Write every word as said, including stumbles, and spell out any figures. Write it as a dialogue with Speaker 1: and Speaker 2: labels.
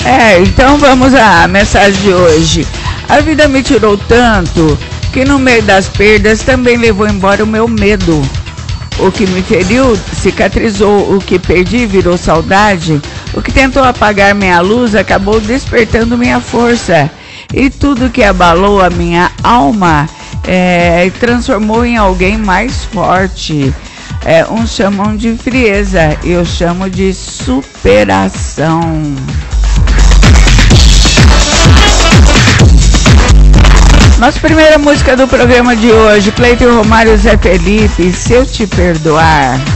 Speaker 1: É, então vamos à mensagem de hoje. A vida me tirou tanto que no meio das perdas também levou embora o meu medo. O que me feriu cicatrizou, o que perdi virou saudade, o que tentou apagar minha luz acabou despertando minha força, e tudo que abalou a minha alma é, transformou em alguém mais forte. É, uns chamam de frieza, eu chamo de superação. Nossa primeira música do programa de hoje, Cleiton Romário, Zé Felipe, Se Eu Te Perdoar.